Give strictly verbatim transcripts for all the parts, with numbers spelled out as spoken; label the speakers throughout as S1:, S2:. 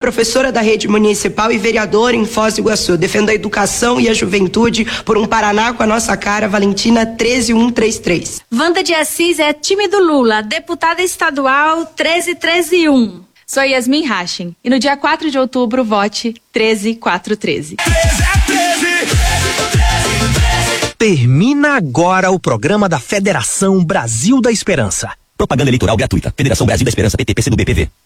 S1: professora da rede municipal e vereadora em Foz do Iguaçu. Defendo a educação e a juventude por um Paraná com a nossa cara. Valentina treze mil cento e trinta e três.
S2: Wanda de Assis é time do Lula, deputada estadual treze mil trezentos e um.
S3: Sou Yasmin Hachin e no dia quatro de outubro vote treze mil quatrocentos e treze.
S4: Termina agora o programa da Federação Brasil da Esperança.
S5: Propaganda eleitoral gratuita. Federação Brasil da Esperança, P T, P C do B, P V.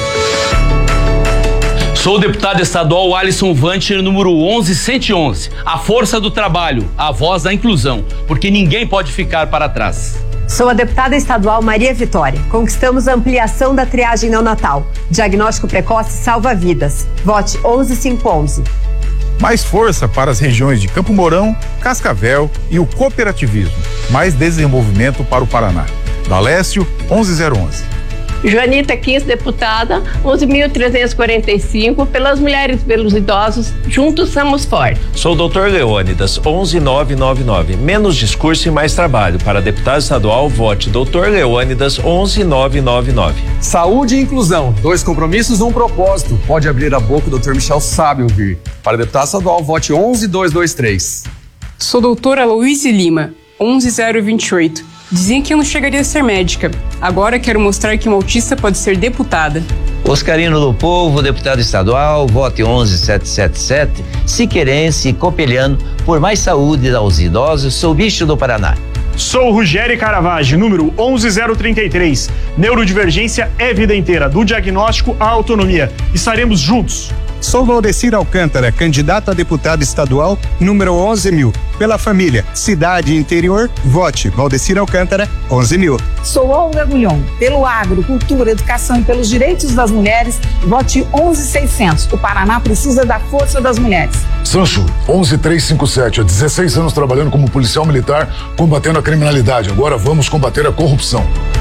S6: Sou o deputado estadual Alisson Vantir, número onze cento e onze. A força do trabalho, a voz da inclusão, porque ninguém pode ficar para trás.
S7: Sou a deputada estadual Maria Vitória. Conquistamos a ampliação da triagem neonatal. Diagnóstico precoce salva vidas. Vote onze mil quinhentos e onze.
S8: Mais força para as regiões de Campo Mourão, Cascavel e o cooperativismo. Mais desenvolvimento para o Paraná. Dalécio, onze mil e onze.
S9: Joanita quinze, deputada, onze mil trezentos e quarenta e cinco, pelas mulheres e pelos idosos, juntos somos fortes.
S10: Sou o doutor Leônidas, onze mil novecentos e noventa e nove. Menos discurso e mais trabalho. Para deputado estadual, vote doutor Leônidas, onze mil novecentos e noventa e nove.
S11: Saúde e inclusão, dois compromissos, um propósito. Pode abrir a boca, o doutor Michel sabe ouvir. Para deputado estadual, vote onze mil duzentos e vinte e três.
S12: Sou doutora Luíse Lima, onze mil vinte e oito. Diziam que eu não chegaria a ser médica. Agora quero mostrar que uma autista pode ser deputada.
S13: Oscarino do Povo, deputado estadual, vote onze mil setecentos e setenta e sete. Siqueirense e Copeliano, por mais saúde aos idosos, sou bicho do Paraná.
S14: Sou Rogério Caravaggio, número onze mil trinta e três. Neurodivergência é vida inteira, do diagnóstico à autonomia. Estaremos juntos.
S15: Sou Valdecir Alcântara, candidato a deputado estadual, número onze mil. Pela família, cidade e interior, vote Valdecir Alcântara, onze mil.
S16: Sou Olga Gulhon, pelo agro, cultura, educação e pelos direitos das mulheres, vote onze mil e seiscentos. O Paraná precisa da força das mulheres.
S17: Sancho, onze mil trezentos e cinquenta e sete. Há dezesseis anos trabalhando como policial militar, combatendo a criminalidade. Agora vamos combater a corrupção.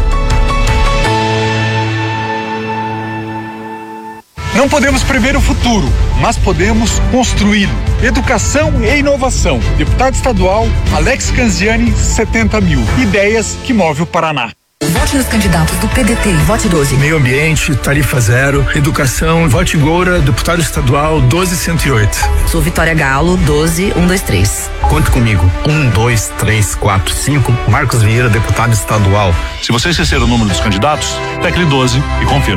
S18: Não podemos prever o futuro, mas podemos construí-lo. Educação e inovação. Deputado estadual, Alex Canziani, setenta mil. Ideias que movem o Paraná.
S19: Vote nos candidatos do P D T, vote doze.
S20: Meio ambiente, tarifa zero, educação, vote Goura, deputado estadual, doze mil cento e oito.
S19: Sou Vitória Galo, doze mil cento e vinte e três.
S20: Conte comigo, um, dois, três, quatro, cinco, Marcos Vieira, deputado estadual.
S21: Se você esquecer o número dos candidatos, tecle doze e confirme.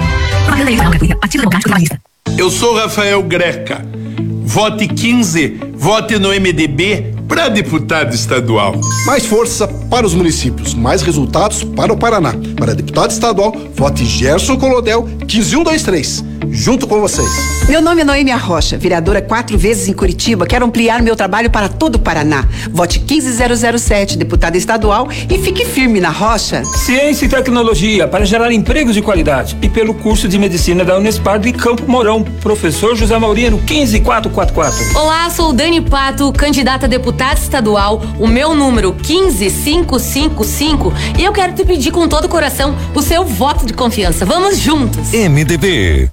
S22: Eu sou Rafael Greca. Vote quinze, vote no M D B para deputado estadual.
S23: Mais força para os municípios, mais resultados para o Paraná. Para deputado estadual, vote Gerson Colodel, quinze mil cento e vinte e três. Junto com vocês.
S24: Meu nome é Noemi Arrocha, vereadora quatro vezes em Curitiba. Quero ampliar meu trabalho para todo o Paraná. Vote quinze mil e sete, deputada estadual, e fique firme na rocha.
S25: Ciência e tecnologia para gerar empregos de qualidade. E pelo curso de medicina da Unespar de Campo Mourão. Professor José Maurino, quinze mil quatrocentos e quarenta e quatro.
S26: Olá, sou Dani Pato, candidata a deputada estadual. O meu número quinze mil quinhentos e cinquenta e cinco. E eu quero te pedir com todo o coração o seu voto de confiança. Vamos juntos.
S27: M D B.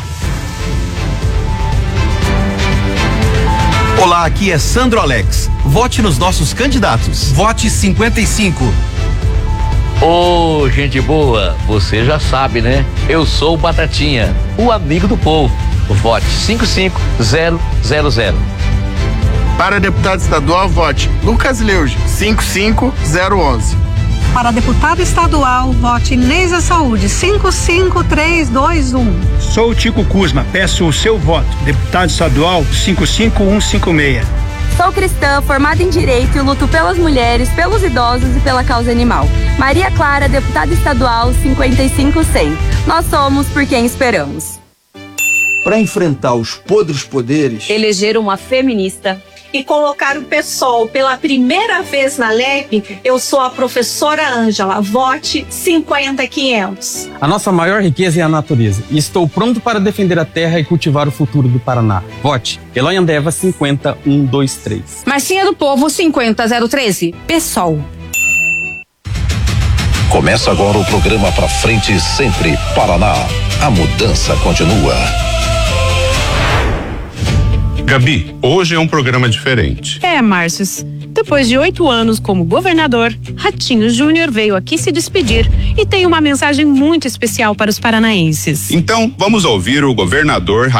S28: Olá, aqui é Sandro Alex. Vote nos nossos candidatos. Vote cinquenta e cinco.
S29: Ô, oh, gente boa, você já sabe, né? Eu sou o Batatinha, o amigo do povo. Vote cinco cinco zero zero zero.
S22: Para deputado estadual, vote Lucas Leuge, cinco cinco zero onze.
S30: Para deputado estadual, vote Neisa Saúde, cinco cinco três dois um.
S31: Sou o Tico Kuzma, peço o seu voto. Deputado estadual, cinco cinco um cinco seis.
S3: Sou cristã, formada em Direito e luto pelas mulheres, pelos idosos e pela causa animal. Maria Clara, deputada estadual, cinquenta e cinco cem. Nós somos por quem esperamos.
S32: Para enfrentar os podres poderes,
S3: eleger uma feminista
S30: e colocar o PSOL pela primeira vez na L E P, eu sou a professora Ângela. Vote cinquenta quinhentos.
S33: A nossa maior riqueza é a natureza e estou pronto para defender a terra e cultivar o futuro do Paraná. Vote Eloy Andeva, cinquenta um vinte e três.
S2: Marcinha do Povo, cinquenta zero treze. PSOL.
S34: Começa agora o programa Pra Frente Sempre Paraná. A mudança continua.
S35: Gabi, hoje é um programa diferente.
S36: É, Márcios. Depois de oito anos como governador, Ratinho Júnior veio aqui se despedir e tem uma mensagem muito especial para os paranaenses.
S35: Então, vamos ouvir o governador